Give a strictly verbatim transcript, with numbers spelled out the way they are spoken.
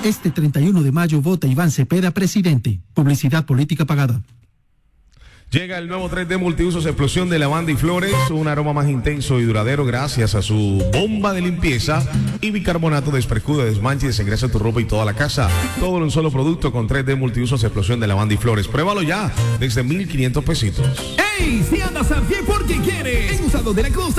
Este treinta y uno de mayo vota Iván Cepeda, presidente. Publicidad política pagada. Llega el nuevo tres D Multiusos Explosión de Lavanda y Flores, un aroma más intenso y duradero gracias a su bomba de limpieza y bicarbonato de esprejudo, de desmanche y desengrasa tu ropa y toda la casa. Todo en un solo producto con tres D Multiusos Explosión de Lavanda y Flores. Pruébalo ya desde mil quinientos pesitos. ¡Ey! Si andas a pie porque quieres, en Usado de la Cruz